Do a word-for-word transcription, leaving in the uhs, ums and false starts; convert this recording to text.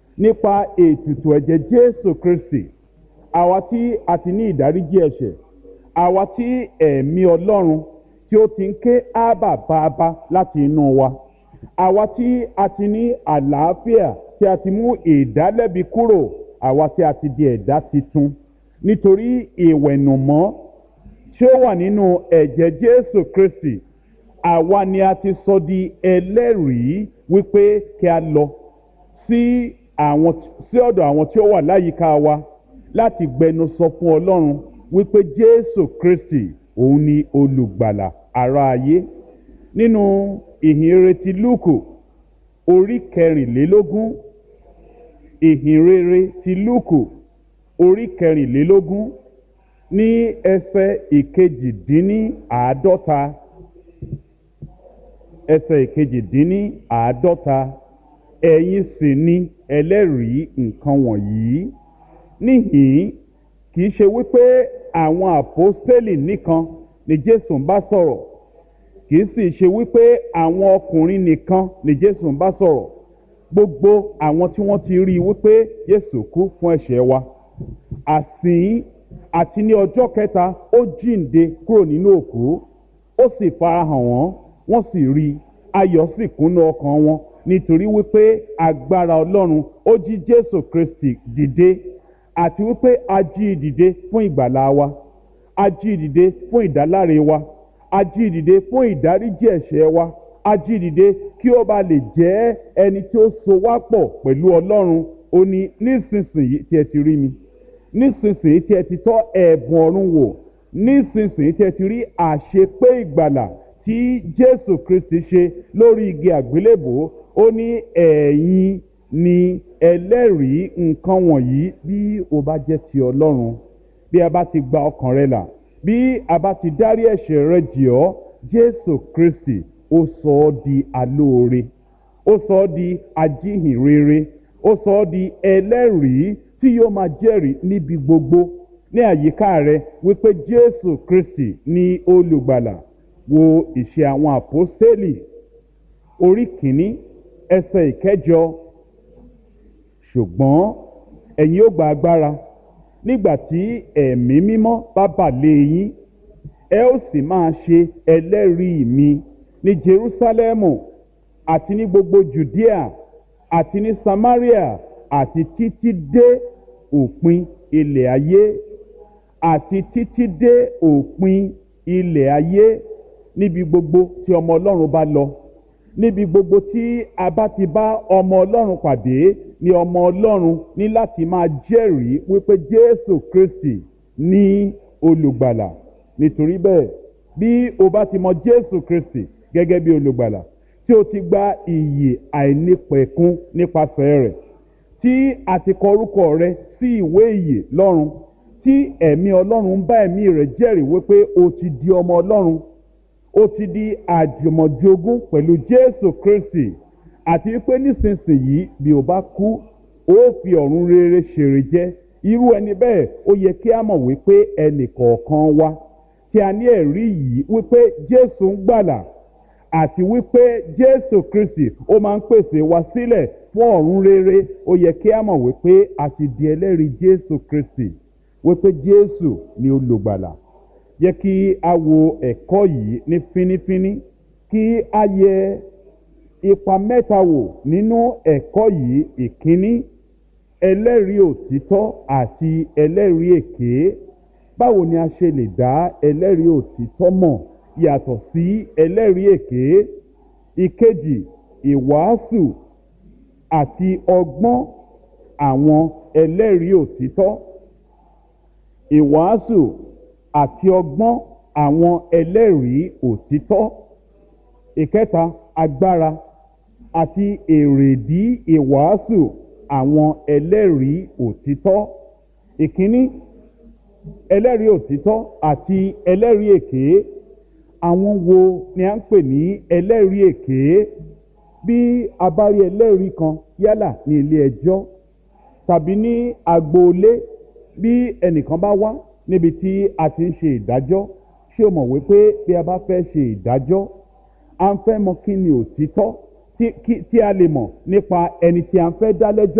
nípa ètùtù ẹ̀jẹ̀ Jésù Kristi, àwa tí a ti ní ìdáríjì ẹ̀ṣẹ̀, àwa tí ẹ̀mí Ọlọ́run tí ó ti ń ké ábà bàbá láti inú wa, àwa tí a ti ní àlàáfíà, tí a ti mú ìdálẹ́bi kúrò, àwa tí a ti di ẹ̀dá titun nítorí ìwẹ̀nùmọ́ tí ó wà nínú ẹ̀jẹ̀ Jésù Kristi. Àwa ni a ti sọ di ẹlẹ́rìí wípé kí a lọ sí àwọn sí ọ̀dọ̀ àwọn tí ó wà láyìíká wa láti gbẹnu sọ fún Ọlọ́run wípé Jésù Kristi òun ni olùgbàlà ará ayé. Nínú ìhìnrere ti Lúùkù orí kẹrìnlélógún, ìhìnrere ti Lúùkù orí kẹrìnlélógún ní ẹsẹ̀ ìkejìdínníàádọ́ta, ẹsẹ̀ ìkejìdínníàádọ́ta, ẹ̀yin sì ni ẹlẹ́rìí nǹkan wọ̀nyí. Níhìn-ín kì í ṣe wípé àwọn àpọ́stélì nìkan ni Jésù ń bá sọ̀rọ̀, kì í sì ṣe wípé àwọn ọkùnrin nìkan ni Jésù ń bá sọ̀rọ̀. Gbogbo àwọn tí wọ́n ti rí i wípé Jésù kú fún ẹ̀ṣẹ̀ wa, àsìn àti ní ọjọ́ kẹta ó jíǹde kúrò nínú òkú, ó sì farahàn wọ́n, wọ́n sì rí i, ayọ̀ sì kúnnú ọkàn wọn nítorí wípé agbára Ọlọ́run ó jí Jésù Kristi dìde, àti wípé a jí i dìde fún ìgbàlà wa, a jí i dìde fún ìdáláre wa, a jí i dìde fún ìdáríjì ẹ̀ṣẹ̀ wa, a jí i dìde kí ó bá lè jẹ́ ẹni tí ó so wá pọ̀ pẹ̀lú Ọlọ́run. Ó ní nísinsìnyí tí ẹ ti rí mi, nísinsìnyí tí ẹ ti tọ́ ẹ̀bùn ọ̀run wò, nísinsìnyí tí ẹ ti rí àṣepé ìgbàlà tí Jésù Kristi ṣe lórí igi àgbélébò, ó ní ẹ̀yin ni ẹlẹ́rìí nǹkan wọ̀nyí. Bí o bá jẹ́ ti Ọlọ́run, bí a bá ti gba ọkàn rẹ là, bí a bá ti dárí ẹ̀ṣẹ̀ rẹ jì ọ́, Jésù Kristi ó sọ ọ́ di alóore, ó sọ ọ́ di ajíhìnrere, ó sọ ọ́ di ẹlẹ́rìí tí yóò máa jẹ́rìí níbi gbogbo ní àyíká rẹ wípé Jésù Kristi ni olùgbàlà. Wo ìṣe àwọn àpọ́stélì orí kìíní ẹsẹ̀ ìkẹjọ. Ṣùgbọ́n ẹ̀yin ó gba agbára nígbà tí ẹ̀mí mímọ́ bá bà lé yín, ẹ ó sì máa ṣe ẹlẹ́rìí mi ní Jerúsálẹ́mù àti ní gbogbo Jùdíà àti ní Samaria àti títí dé òpin ilẹ̀ ayé, àti títí dé òpin ilẹ̀ ayé. Níbi gbogbo tí ọmọ Ọlọ́run bá lọ, níbi gbogbo tí a bá ti bá ọmọ Ọlọ́run pàdé, ni ọmọ Ọlọ́run ní láti máa jẹ́rìí wípé Jésù Kristi ní olùgbàlà. Nítorí bẹ́ẹ̀, bí o bá ti mọ Jésù Kristi gẹ́gẹ́ bí olùgbàlà, tí o ti gba ìyè àìnípẹ̀kun nípasẹ̀ rẹ̀, tí a ti kọ orúkọ rẹ sí ìwé ìyè lọ́run, tí ẹ̀mí Ọlọ́run ń bá ẹ̀mí rẹ̀ jẹ́rìí wípé o ti di ọmọ Ọlọ́run, ó ti di àjùmọ̀jogún pẹ̀lú Jésù Kristi, àti wípé nísinsìnyí bí o bá kú, ó fi ọ̀run rere ṣèrè jẹ. Irú ẹni bẹ́ẹ̀ ó yẹ kí a mọ̀ wípé ẹnì kọ̀ọ̀kan wa tí a ní ẹ̀rí yìí wípé Jésù ń gbàlà, àti wípé Jésù Kristi ó máa ń pèsè wa sílẹ̀ fún ọ̀run rere, ó yẹ kí a mọ̀ wípé a ti di ẹlẹ́rìí Jésù Kristi wípé Jésù ni olùgbàlà. Jẹ́ kí a wo ẹ̀kọ́ yìí ní fínífíní, kí a yẹ ipa mẹ́ta wò nínú ẹ̀kọ́ yìí. Ìkíní, ẹlẹ́rìí òtítọ́ àti ẹlẹ́rìí èké. Báwo ni a ṣe lè dá ẹlẹ́rìí òtítọ́ mọ̀ yàtọ̀ sí ẹlẹ́rìí èké? Ìkejì, ìwàásù àti ọgbọ́n àwọn ẹlẹ́rìí òtítọ́. Ìwàásù àti ọgbọ́n àwọn ẹlẹ́rìí òtítọ́. Ìkẹta, agbára àti èrèdí ìwàásù àwọn ẹlẹ́rìí òtítọ́. Ìkíní, ẹlẹ́rìí òtítọ́ àti ẹlẹ́rìí èké. Àwọn wo ni a ń pè ní ẹlẹ́rìí èké? Bí a bá rí ẹlẹ́rìí kan yálà ní ilé ẹjọ́ tàbí ní agboolé, bí ẹnìkan bá wá níbi tí a ti ń ṣe ìdájọ́, ṣé o mọ̀ wípé bí a bá fẹ́ ṣe ìdájọ́, a ń fẹ́ mọ̀ kí ni òtítọ́ tí a lè mọ̀ nípa ẹni tí a ń fẹ́ dá lẹ́jọ́.